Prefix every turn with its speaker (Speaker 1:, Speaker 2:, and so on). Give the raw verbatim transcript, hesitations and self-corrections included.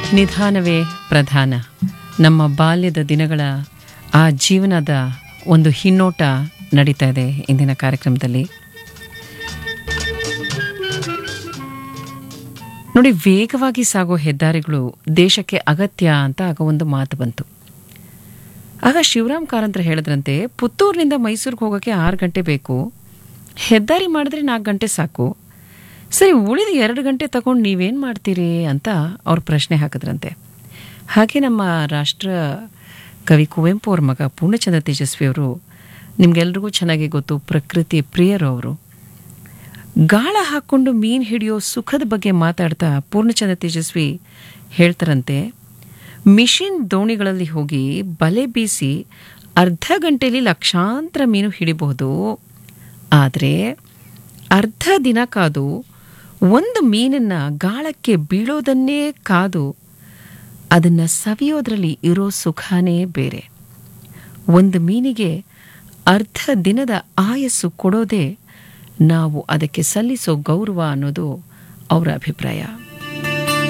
Speaker 1: ನಿಧಾನವೇ ಪ್ರಧಾನ. ನಮ್ಮ ಬಾಲ್ಯದ ದಿನಗಳ ಆ ಜೀವನದ ಒಂದು ಹಿನ್ನೋಟ ನಡೀತಾ ಇದೆ ಇಂದಿನ ಕಾರ್ಯಕ್ರಮದಲ್ಲಿ. ನೋಡಿ, ವೇಗವಾಗಿ ಸಾಗೋ ಹೆದ್ದಾರಿಗಳು ದೇಶಕ್ಕೆ ಅಗತ್ಯ ಅಂತ ಆಗ ಒಂದು ಮಾತು ಬಂತು. ಆಗ ಶಿವರಾಮ್ ಕಾರಂತರ ಹೇಳಿದ್ರಂತೆ, ಪುತ್ತೂರಿನಿಂದ ಮೈಸೂರಿಗೆ ಹೋಗೋಕ್ಕೆ ಆರು ಗಂಟೆ ಬೇಕು, ಹೆದ್ದಾರಿ ಮಾಡಿದ್ರೆ ನಾಲ್ಕು ಗಂಟೆ ಸಾಕು, ಸರಿ ಉಳಿದ ಎರಡು ಗಂಟೆ ತಗೊಂಡು ನೀವೇನು ಮಾಡ್ತೀರಿ ಅಂತ ಅವ್ರು ಪ್ರಶ್ನೆ ಹಾಕಿದ್ರಂತೆ. ಹಾಗೆ ನಮ್ಮ ರಾಷ್ಟ್ರ ಕವಿ ಕುವೆಂಪು ಅವ್ರ ಮಗ ಪೂರ್ಣಚಂದ್ರ ತೇಜಸ್ವಿಯವರು, ನಿಮಗೆಲ್ರಿಗೂ ಚೆನ್ನಾಗಿ ಗೊತ್ತು, ಪ್ರಕೃತಿ ಪ್ರಿಯರು ಅವರು. ಗಾಳ ಹಾಕ್ಕೊಂಡು ಮೀನು ಹಿಡಿಯೋ ಸುಖದ ಬಗ್ಗೆ ಮಾತಾಡ್ತಾ ಪೂರ್ಣಚಂದ್ರ ತೇಜಸ್ವಿ ಹೇಳ್ತಾರಂತೆ, ಮಿಷಿನ್ ದೋಣಿಗಳಲ್ಲಿ ಹೋಗಿ ಬಲೆ ಬೀಸಿ ಅರ್ಧ ಗಂಟೆಯಲ್ಲಿ ಲಕ್ಷಾಂತರ ಮೀನು ಹಿಡಿಬಹುದು, ಆದರೆ ಅರ್ಧ ದಿನ ಕಾದು ಒಂದು ಮೀನನ್ನು ಗಾಳಕ್ಕೆ ಬೀಳೋದನ್ನೇ ಕಾದು ಅದನ್ನು ಸವಿಯೋದ್ರಲ್ಲಿ ಇರೋ ಸುಖಾನೇ ಬೇರೆ. ಒಂದು ಮೀನಿಗೆ ಅರ್ಧ ದಿನದ ಆಯಸ್ಸು ಕೊಡೋದೇ ನಾವು ಅದಕ್ಕೆ ಸಲ್ಲಿಸೋ ಗೌರವ ಅನ್ನೋದು ಅವರ ಅಭಿಪ್ರಾಯ.